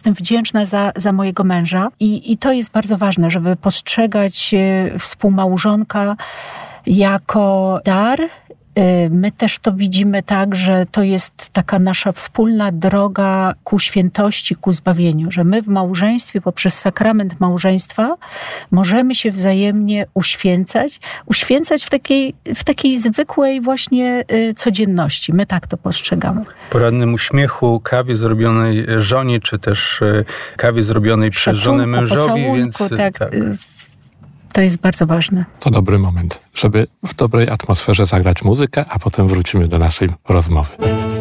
jestem wdzięczna za mojego męża i to jest bardzo ważne, żeby postrzegać współmałżonka jako dar. My też to widzimy tak, że to jest taka nasza wspólna droga ku świętości, ku zbawieniu, że my w małżeństwie, poprzez sakrament małżeństwa możemy się wzajemnie uświęcać w takiej zwykłej właśnie codzienności. My tak to postrzegamy. Porannym uśmiechu, kawie zrobionej żonie, czy też kawie zrobionej przez żonę mężowi. Pocałunku, więc tak. To jest bardzo ważne. To dobry moment, żeby w dobrej atmosferze zagrać muzykę, a potem wrócimy do naszej rozmowy.